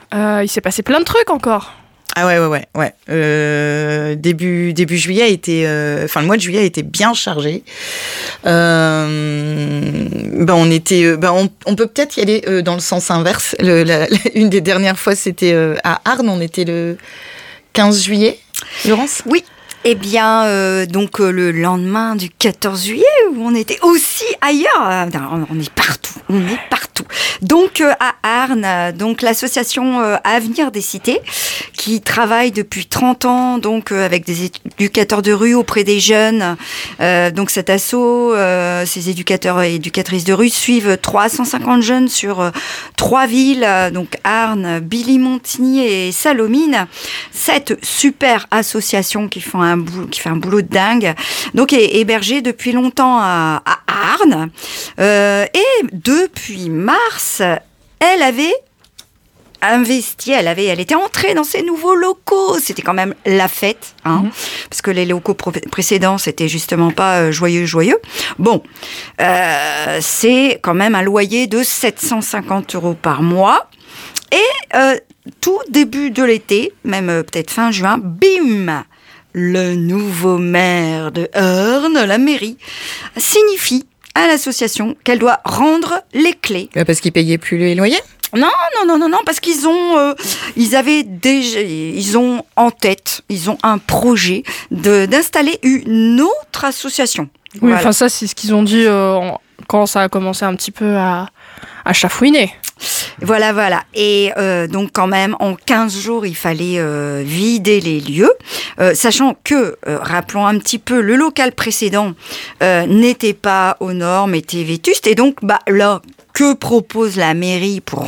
Il s'est passé plein de trucs encore. Ah ouais. Début juillet a été, le mois de juillet a été bien chargé. On était, on peut peut-être y aller dans le sens inverse. Une des dernières fois, c'était à Arnes. On était le 15 juillet. Laurence ? Oui. Eh bien, donc le lendemain du 14 juillet, où on était aussi ailleurs, on est partout. Donc à Arnes, donc l'association Avenir des Cités, qui travaille depuis 30 ans donc avec des éducateurs de rue auprès des jeunes. Donc cet asso, ces éducateurs et éducatrices de rue suivent 350 jeunes sur 3 villes, donc Arnes, Billy-Montigny et Salomine. Cette super association qui fait un boulot de dingue, donc est hébergée depuis longtemps à Arnes. Et depuis mars, elle avait investi, elle était entrée dans ces nouveaux locaux. C'était quand même la fête, parce que les locaux précédents, c'était justement pas joyeux. Bon, c'est quand même un loyer de 750 € par mois. Et tout début de l'été, même peut-être fin juin, bim, le nouveau maire de Arnes, la mairie, signifie à l'association qu'elle doit rendre les clés. Parce qu'ils payaient plus les loyers ? Non, parce qu'ils ont en tête, ils ont un projet d'installer une autre association. Oui, voilà. Enfin ça c'est ce qu'ils ont dit quand ça a commencé un petit peu à chafouiner. Voilà. Et donc quand même, en 15 jours, il fallait vider les lieux, sachant que, rappelons un petit peu, le local précédent n'était pas aux normes, était vétuste. Et donc, là, que propose la mairie pour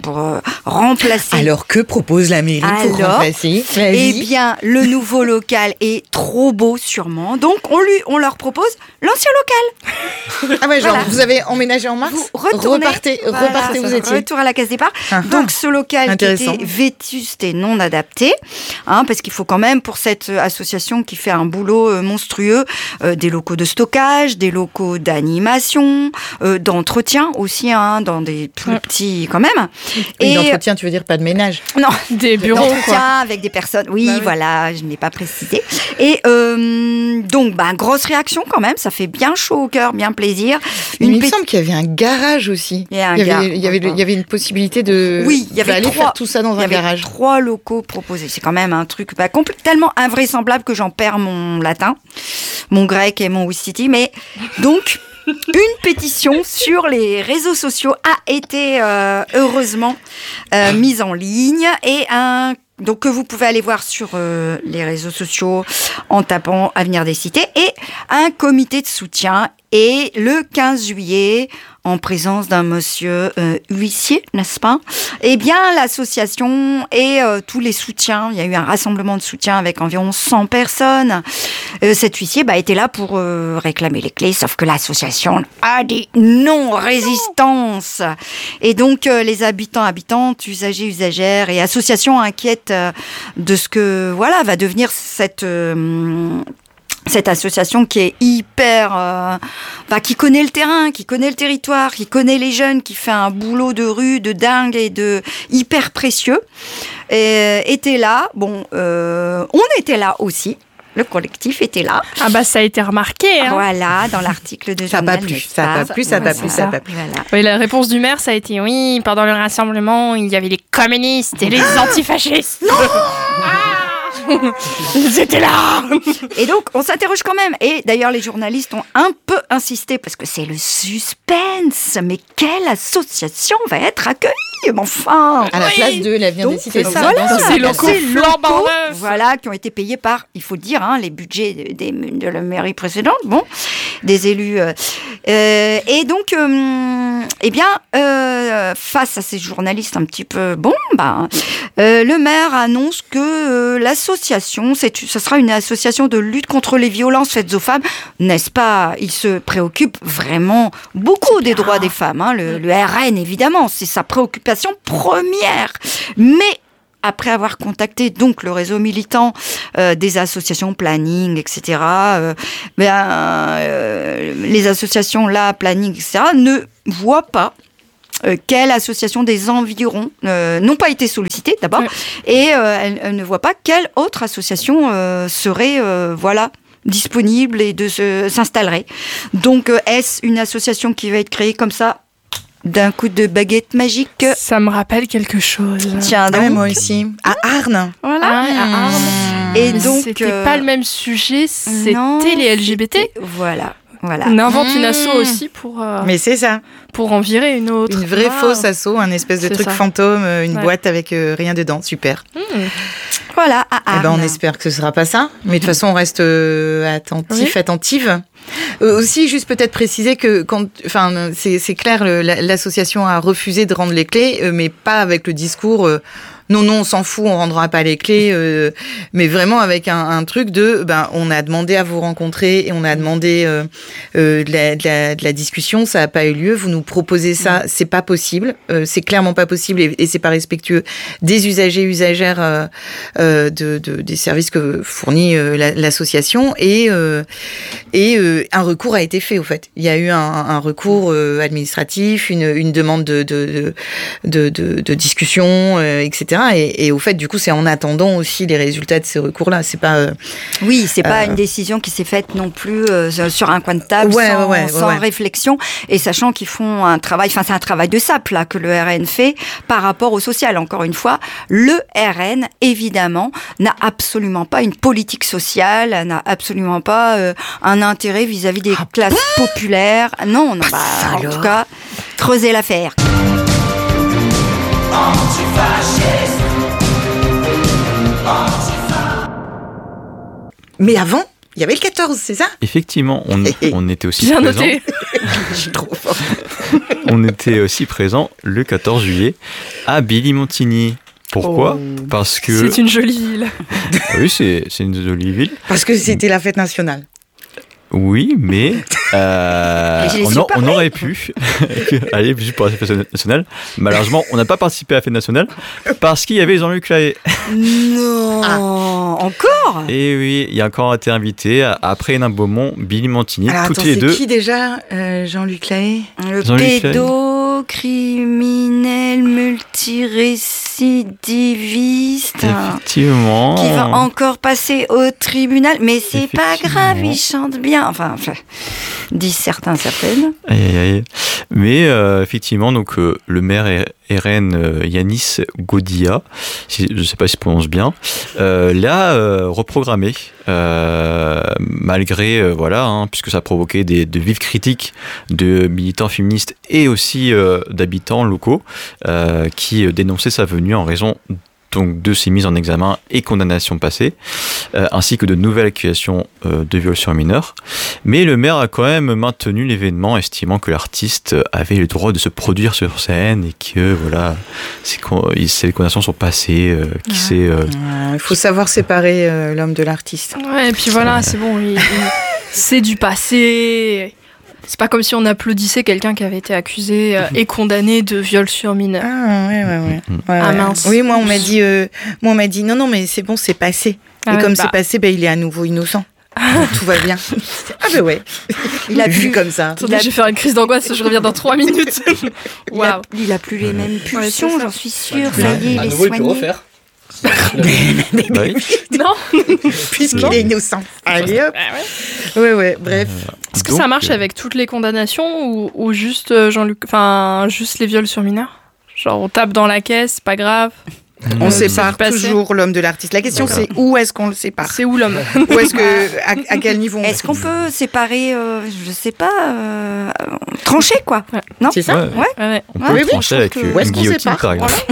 remplacer? Alors, que propose la mairie pour remplacer? Eh bien, le nouveau local est trop beau, sûrement. Donc, on leur propose l'ancien local. Ah ouais, genre, voilà. Vous avez emménagé en mars? Vous repartez, vous étiez. Retour à la case départ. Donc, ce local qui était vétuste et non adapté, parce qu'il faut quand même, pour cette association qui fait un boulot monstrueux, des locaux de stockage, des locaux d'animation, d'entretien aussi, dans des plus petits quand même. Et d'entretien, tu veux dire pas de ménage? Non, des bureaux, d'entretien avec des personnes. Oui, voilà, je n'ai pas précisé. Et donc, grosse réaction quand même, ça fait bien chaud au cœur, bien plaisir. Il me semble qu'il y avait un garage aussi. Il y avait une possibilité de aller faire tout ça dans un garage. Il y avait 3 locaux proposés. C'est quand même un truc tellement invraisemblable que j'en perds mon latin, mon grec et mon Ouistiti. Mais donc... Une pétition sur les réseaux sociaux a été heureusement mise en ligne et donc que vous pouvez aller voir sur les réseaux sociaux en tapant Avenir des Cités, et un comité de soutien. Et le 15 juillet, en présence d'un monsieur huissier, n'est-ce pas? Eh bien, l'association et tous les soutiens, il y a eu un rassemblement de soutien avec environ 100 personnes. Cet huissier était là pour réclamer les clés, sauf que l'association a dit non-résistance. Et donc, les habitantes, usagers, usagères et associations inquiètes de ce que va devenir cette association qui est hyper... qui connaît le terrain, qui connaît le territoire, qui connaît les jeunes, qui fait un boulot de rue, de dingue et de hyper précieux, était là. Bon, on était là aussi. Le collectif était là. Ah ça a été remarqué. Voilà, dans l'article de journal. Ça n'a pas plu. Voilà. Oui, la réponse du maire, ça a été oui, pendant le rassemblement, il y avait les communistes et les antifascistes. Non Ils étaient là. Et donc, on s'interroge quand même. Et d'ailleurs, les journalistes ont un peu insisté parce que c'est le suspense. Mais quelle association va être accueillie? Enfin, à la place de l'Avenir des Cités. C'est locaux flambant neufs. Voilà, qui ont été payés par, il faut le dire, les budgets de la mairie précédente, des élus. Et donc, face à ces journalistes un petit peu, le maire annonce que l'association, ça sera une association de lutte contre les violences faites aux femmes, n'est-ce pas? Il se préoccupe vraiment beaucoup des droits des femmes. Le RN, évidemment, c'est sa préoccupation première. Mais après avoir contacté donc le réseau militant des associations planning, etc., les associations là, planning, etc., ne voient pas quelle association des environs n'ont pas été sollicitées d'abord, et elle ne voit pas quelle autre association serait disponible et s'installerait. Donc, est-ce une association qui va être créée comme ça, d'un coup de baguette magique? Ça me rappelle quelque chose. Tiens, donc. moi aussi. À Arnes. Voilà. À Arnes. Et donc, c'était pas le même sujet, c'était non, les LGBT. Voilà. On invente une asso aussi pour Mais c'est ça. pour en virer une autre. Une vraie fausse asso, un espèce de C'est truc ça. fantôme, une boîte avec rien dedans. Super. Voilà, à Arnes. On espère que ce sera pas ça. Mais de toute façon, on reste attentive. Aussi, juste peut-être préciser que c'est clair, l'association a refusé de rendre les clés, mais pas avec le discours. Non, on s'en fout, on rendra pas les clés, mais vraiment avec un truc de, on a demandé à vous rencontrer et on a demandé de la discussion, ça a pas eu lieu. Vous nous proposez ça, c'est pas possible, c'est clairement pas possible et c'est pas respectueux des usagers usagères des services que fournit l'association et un recours a été fait au fait. Il y a eu un recours administratif, une demande de discussion, etc. Et au fait, du coup, c'est en attendant aussi les résultats de ces recours-là. C'est pas. Oui, c'est pas une décision qui s'est faite non plus sur un coin de table sans réflexion et sachant qu'ils font un travail. Enfin, c'est un travail de sape là que le RN fait par rapport au social. Encore une fois, le RN évidemment n'a absolument pas une politique sociale, n'a absolument pas un intérêt vis-à-vis des classes populaires. Non, en tout cas, creuser l'affaire. Mais avant, il y avait le 14, c'est ça? Effectivement, on était aussi Bien présent. noté. Je suis trop fort. On était aussi présent le 14 juillet à Billy-Montigny. Pourquoi? Parce que C'est une jolie ville. oui, c'est une jolie ville. Parce que c'était la fête nationale. Oui, mais je les suis pas on aurait pu aller juste pour la fête nationale. Malheureusement, on n'a pas participé à la fête nationale parce qu'il y avait Jean-Luc Lahaye. Non, encore? Et oui, il a encore été invité après Hénin Beaumont, Billy-Montigny, Alors, toutes attends, les c'est deux. qui déjà Jean-Luc Lahaye? Le Jean-Luc pédocriminel multirécidiviste Effectivement. qui va encore passer au tribunal, mais c'est pas grave, il chante bien. Enfin, disent certains, certaines. Aïe, aïe, aïe. Mais effectivement, donc le maire RN Yanis Godia, je ne sais pas si je prononce bien, l'a reprogrammé malgré puisque ça a provoqué de vives critiques de militants féministes et aussi d'habitants locaux qui dénonçaient sa venue en raison donc de ces mises en examen et condamnations passées, ainsi que de nouvelles accusations de viol sur mineurs. Mais le maire a quand même maintenu l'événement, estimant que l'artiste avait le droit de se produire sur scène et que ces condamnations sont passées. Il faut savoir séparer l'homme de l'artiste. Ouais, et puis voilà, c'est bon, c'est du passé. C'est pas comme si on applaudissait quelqu'un qui avait été accusé et condamné de viol sur mineur. Ah ouais. Ah, mince. Oui, moi on m'a dit non mais c'est bon, c'est passé. Ah et ouais, comme c'est passé, il est à nouveau innocent. Donc, tout va bien. Ah ben ouais. Il a vu plus comme ça. Attendez, je vais faire une crise d'angoisse, je reviens dans 3 minutes. Waouh. Il a plus les mêmes pulsions, c'est ça. j'en suis sûre. Ça y est, il À est nouveau, il peut soigné. refaire. Bah oui. Non. Puisqu'il est innocent. Allez hop. Ouais, bref. Est-ce que Donc, ça marche avec toutes les condamnations ou juste juste les viols sur mineurs? Genre on tape dans la caisse, c'est pas grave. On c'est sépare passé. toujours l'homme de l'artiste. La question Voilà. c'est où est-ce qu'on le sépare? C'est où l'homme? Où est-ce que à quel niveau? Est-ce qu'on peut séparer, je sais pas, trancher quoi? Ouais. Non? C'est ça? Ouais. Ouais. On Ouais, peut oui, le trancher je avec trouve que- Où est-ce une qu'on guillotine, sépare par exemple.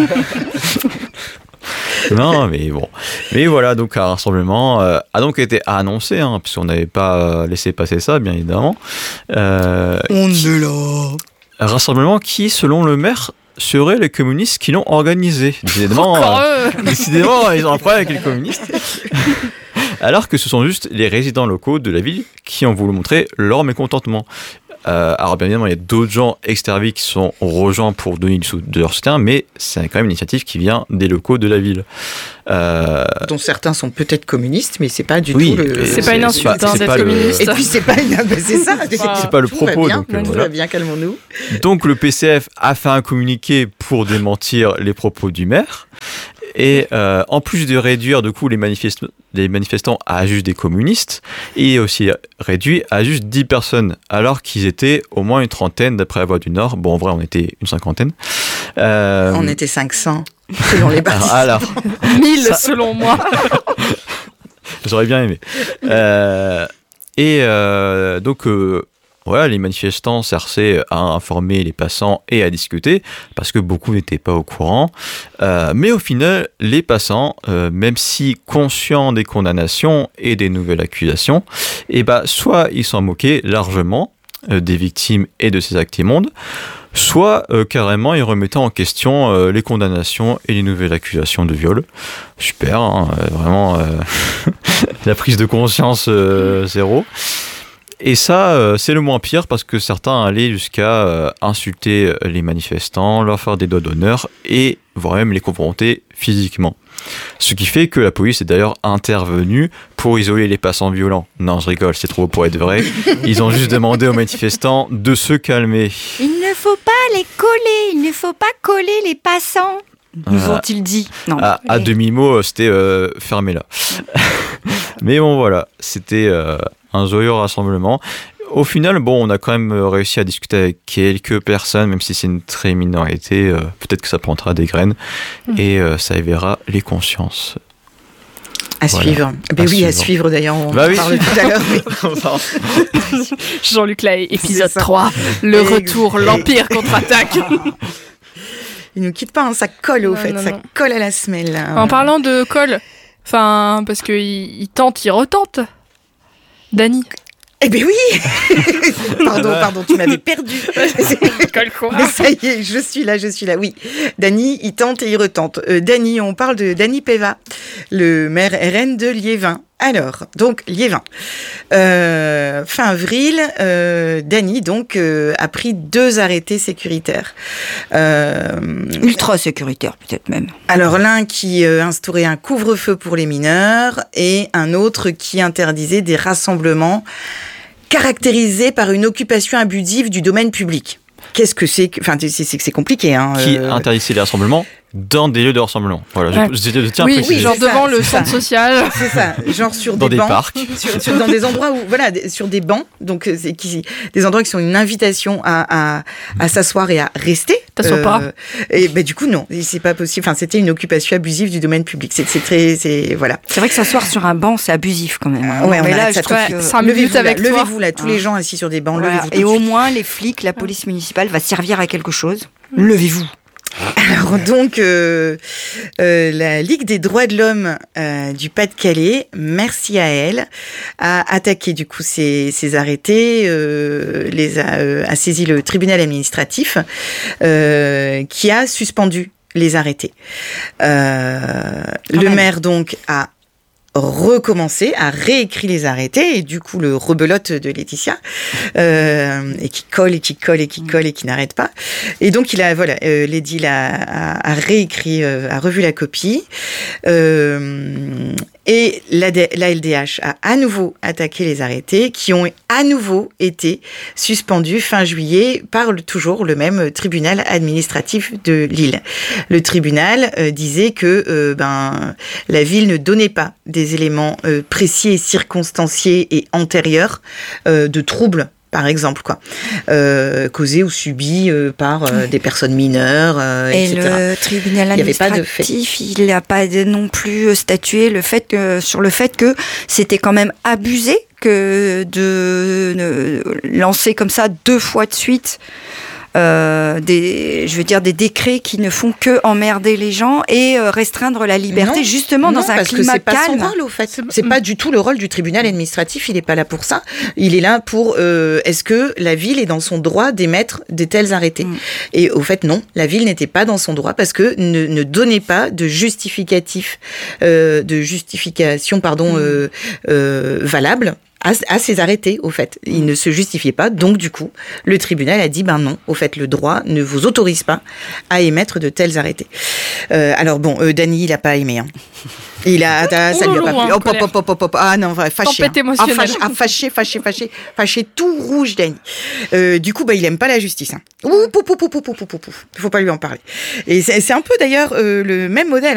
Non, mais bon. Mais voilà, donc un rassemblement a donc été annoncé, puisqu'on n'avait pas laissé passer ça, bien évidemment. On est là. Un rassemblement qui, selon le maire, seraient les communistes qui l'ont organisé. Décidément, Encore eux. décidément, ils ont un problème avec les communistes. Alors que ce sont juste les résidents locaux de la ville qui ont voulu montrer leur mécontentement. Alors bien évidemment, il y a d'autres gens extérieurs qui sont rejoints pour donner de leur soutien, mais c'est quand même une initiative qui vient des locaux de la ville. Dont certains sont peut-être communistes, mais c'est pas du tout le... C'est pas une insulte d'être communiste. Et puis c'est pas une... c'est ça. C'est pas le propos. Tout va bien, calmons-nous. Donc le PCF a fait un communiqué pour démentir les propos du maire. Et en plus de réduire du coup les manifestants à juste des communistes, il est aussi réduit à juste 10 personnes, alors qu'ils étaient au moins une trentaine d'après la Voix du Nord. Bon, en vrai, on était une cinquantaine. On était 500, selon les partisans. Alors 1000 selon moi. J'aurais bien aimé. Donc... Voilà, les manifestants cherchaient à informer les passants et à discuter, parce que beaucoup n'étaient pas au courant. Mais au final, les passants, même si conscients des condamnations et des nouvelles accusations, soit ils s'en moquaient largement des victimes et de ces actes immondes, soit carrément ils remettaient en question les condamnations et les nouvelles accusations de viol. Super, hein, vraiment, la prise de conscience zéro. Et ça, c'est le moins pire parce que certains allaient jusqu'à insulter les manifestants, leur faire des doigts d'honneur et voire même les confronter physiquement. Ce qui fait que la police est d'ailleurs intervenue pour isoler les passants violents. Non, je rigole, c'est trop beau pour être vrai. Ils ont juste demandé aux manifestants de se calmer. Il ne faut pas les coller, il ne faut pas coller les passants. Nous ont-ils dit. Non. À demi-mot, c'était fermé là. Mais bon, voilà, c'était un joyeux rassemblement. Au final, on a quand même réussi à discuter avec quelques personnes, même si c'est une très minorité. Peut-être que ça plantera des graines et ça éveillera les consciences. À suivre. À suivre d'ailleurs, on en parle tout à l'heure. Jean-Luc Lahaye, épisode 3, le retour, l'Empire contre-attaque. Il nous quitte pas, hein, ça colle ça colle à la semelle. En parlant de colle, parce qu'il tente, il retente. Dany. Eh bien oui. Pardon, tu m'avais perdu. Colle quoi ? Mais ça y est, je suis là, oui. Dany, il tente et il retente. Dany, on parle de Dany Peva, le maire RN de Liévin. Alors, donc, Liévin. Fin avril, Dany, a pris 2 arrêtés sécuritaires. Ultra sécuritaires, peut-être même. Alors, l'un qui instaurait un couvre-feu pour les mineurs et un autre qui interdisait des rassemblements caractérisés par une occupation abusive du domaine public. Qu'est-ce que c'est ? C'est compliqué. Hein, Qui interdisait les rassemblements dans des lieux de rassemblement. Voilà, je tiens à préciser. Genre devant le centre social. C'est ça, genre sur dans des bancs. Parcs. Dans des endroits où, sur des bancs, donc des endroits qui sont une invitation à s'asseoir et à rester. T'assois pas. Et du coup, non, c'est pas possible. Enfin, c'était une occupation abusive du domaine public. Voilà. C'est vrai que s'asseoir sur un banc, c'est abusif quand même. Ouais, mais là, je trouve que 5 minutes avec toi. Levez-vous là, tous les gens assis sur des bancs, levez-vous. Et au moins, les flics, la police municipale va servir à quelque chose. Levez-vous. Alors donc, la Ligue des droits de l'homme du Pas-de-Calais, merci à elle, a attaqué du coup ces arrêtés, a saisi le tribunal administratif qui a suspendu les arrêtés. Le maire donc a recommencer à réécrire les arrêtés et du coup le rebelote de Laetitia et qui colle et qui colle et qui colle et qui n'arrête pas et donc il a l'édile a réécrit a revu la copie et la LDH a à nouveau attaqué les arrêtés qui ont à nouveau été suspendus fin juillet par toujours le même tribunal administratif de Lille. Le tribunal disait que la ville ne donnait pas des éléments précis et circonstanciés et antérieurs de troubles, par exemple, causés ou subis par des personnes mineures, etc. Et le tribunal administratif, il n'a pas non plus statué sur le fait que c'était quand même abusé que de lancer comme ça 2 fois de suite des décrets qui ne font que emmerder les gens et restreindre la liberté dans un climat calme. Pas son rôle, au fait. C'est pas du tout le rôle du tribunal administratif. Il est pas là pour ça. Il est là pour est-ce que la ville est dans son droit d'émettre de tels arrêtés. Et au fait, non, la ville n'était pas dans son droit parce que ne donnait pas de justification valable à ces arrêtés, au fait. Ils ne se justifiaient pas. Donc, du coup, le tribunal a dit, non, au fait, le droit ne vous autorise pas à émettre de tels arrêtés. Alors, bon, Dany, il n'a pas aimé. Hein. Ça lui a pas plu. Ah non, fâché. Tempête émotionnelle. Fâché, tout rouge, Dany. Du coup, il aime pas la justice. Hein. Il faut pas lui en parler. Et c'est un peu d'ailleurs le même modèle.